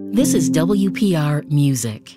This is WPR Music.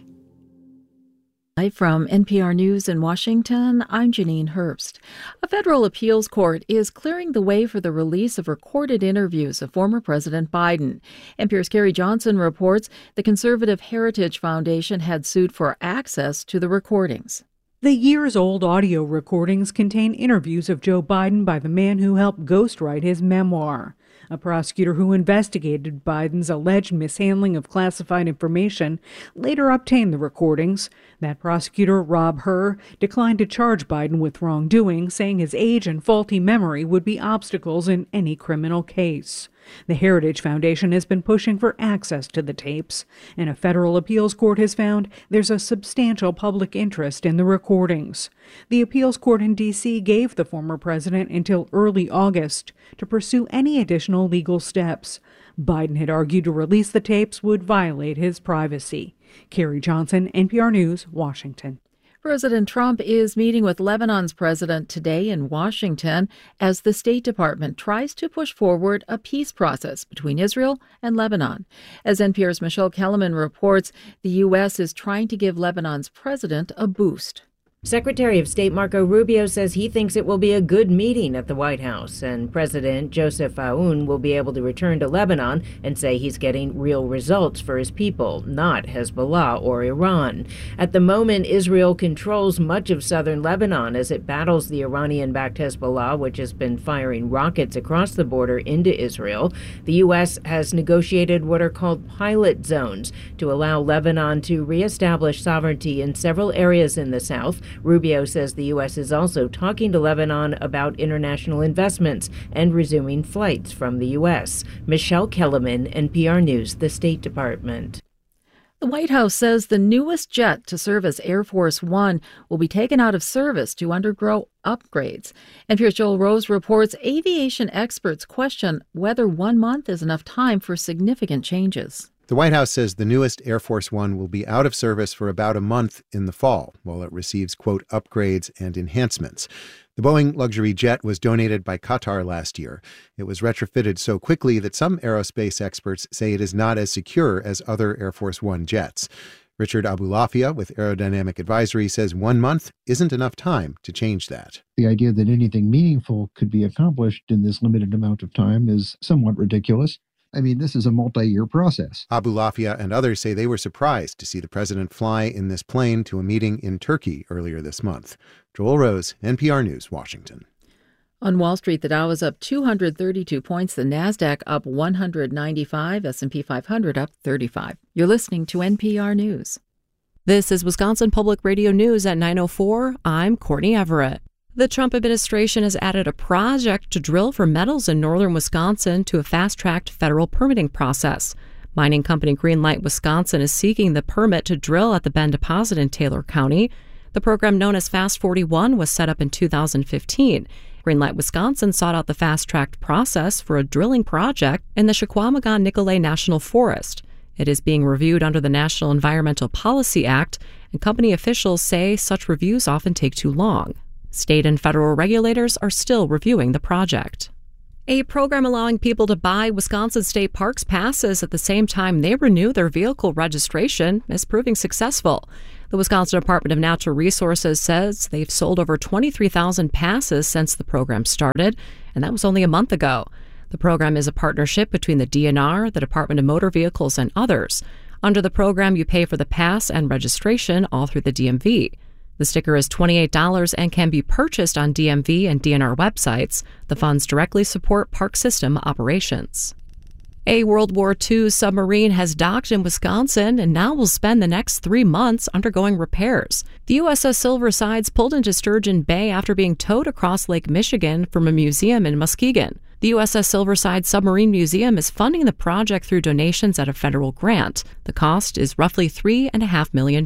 Live from NPR News in Washington, I'm Janine Herbst. A federal appeals court is clearing the way for the release of recorded interviews of former President Biden. NPR's Carrie Johnson reports the Conservative Heritage Foundation had sued for access to the recordings. The years-old audio recordings contain interviews of Joe Biden by the man who helped ghostwrite his memoir. A prosecutor who investigated Biden's alleged mishandling of classified information later obtained the recordings. That prosecutor, Rob Hur, declined to charge Biden with wrongdoing, saying his age and faulty memory would be obstacles in any criminal case. The Heritage Foundation has been pushing for access to the tapes, and a federal appeals court has found there's a substantial public interest in the recordings. The appeals court in D.C. gave the former president until early August to pursue any additional legal steps. Biden had argued to release the tapes would violate his privacy. Carrie Johnson, NPR News, Washington. President Trump is meeting with Lebanon's president today in Washington as the State Department tries to push forward a peace process between Israel and Lebanon. As NPR's Michelle Kellerman reports, the U.S. is trying to give Lebanon's president a boost. Secretary of State Marco Rubio says he thinks it will be a good meeting at the White House, and President Joseph Aoun will be able to return to Lebanon and say he's getting real results for his people, not Hezbollah or Iran. At the moment, Israel controls much of southern Lebanon as it battles the Iranian-backed Hezbollah, which has been firing rockets across the border into Israel. The U.S. has negotiated what are called pilot zones to allow Lebanon to reestablish sovereignty in several areas in the south. Rubio says the U.S. is also talking to Lebanon about international investments and resuming flights from the U.S. Michelle Kellerman, NPR News, the State Department. The White House says the newest jet to serve as Air Force One will be taken out of service to undergo upgrades. NPR's Joel Rose reports aviation experts question whether 1 month is enough time for significant changes. The White House says the newest Air Force One will be out of service for about a month in the fall, while it receives, quote, upgrades and enhancements. The Boeing luxury jet was donated by Qatar last year. It was retrofitted so quickly that some aerospace experts say it is not as secure as other Air Force One jets. Richard Abulafia with Aerodynamic Advisory says 1 month isn't enough time to change that. The idea that anything meaningful could be accomplished in this limited amount of time is somewhat ridiculous. I mean, this is a multi-year process. Abulafia and others say they were surprised to see the president fly in this plane to a meeting in Turkey earlier this month. Joel Rose, NPR News, Washington. On Wall Street, the Dow is up 232 points, the Nasdaq up 195, S&P 500 up 35. You're listening to NPR News. This is Wisconsin Public Radio News at 9:04. I'm Courtney Everett. The Trump administration has added a project to drill for metals in northern Wisconsin to a fast-tracked federal permitting process. Mining company Greenlight Wisconsin is seeking the permit to drill at the Bend deposit in Taylor County. The program known as Fast 41 was set up in 2015. Greenlight Wisconsin sought out the fast-tracked process for a drilling project in the Chequamegon-Nicolet National Forest. It is being reviewed under the National Environmental Policy Act, and company officials say such reviews often take too long. State and federal regulators are still reviewing the project. A program allowing people to buy Wisconsin State Parks passes at the same time they renew their vehicle registration is proving successful. The Wisconsin Department of Natural Resources says they've sold over 23,000 passes since the program started, and that was only a month ago. The program is a partnership between the DNR, the Department of Motor Vehicles, and others. Under the program, you pay for the pass and registration all through the DMV. The sticker is $28 and can be purchased on DMV and DNR websites. The funds directly support park system operations. A World War II submarine has docked in Wisconsin and now will spend the next 3 months undergoing repairs. The USS Silversides pulled into Sturgeon Bay after being towed across Lake Michigan from a museum in Muskegon. The USS Silverside Submarine Museum is funding the project through donations at a federal grant. The cost is roughly $3.5 million.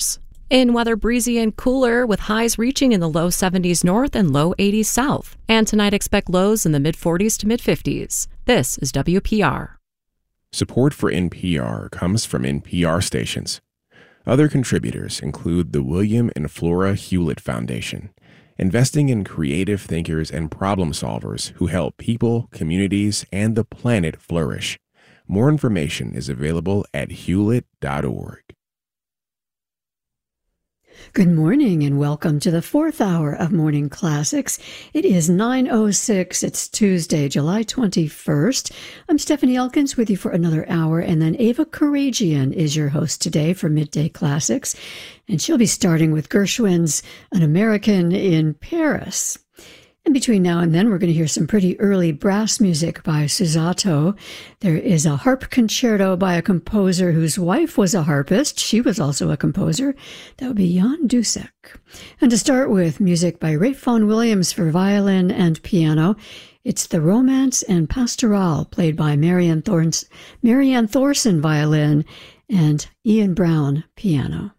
In weather, breezy and cooler with highs reaching in the low 70s north and low 80s south. And tonight expect lows in the mid-40s to mid-50s. This is WPR. Support for NPR comes from NPR stations. Other contributors include the William and Flora Hewlett Foundation, investing in creative thinkers and problem solvers who help people, communities, and the planet flourish. More information is available at hewlett.org. Good morning and welcome to the fourth hour of Morning Classics. It is 9:06. It's Tuesday, July 21st. I'm Stephanie Elkins with you for another hour, and then Ava Karagian is your host today for Midday Classics, and she'll be starting with Gershwin's An American in Paris. And between now and then, we're going to hear some pretty early brass music by Susato. There is a harp concerto by a composer whose wife was a harpist. She was also a composer. That would be Jan Dussek. And to start with, music by Ralph Vaughan Williams for violin and piano. It's the Romance and Pastoral, played by Marianne Thorson violin and Ian Brown piano.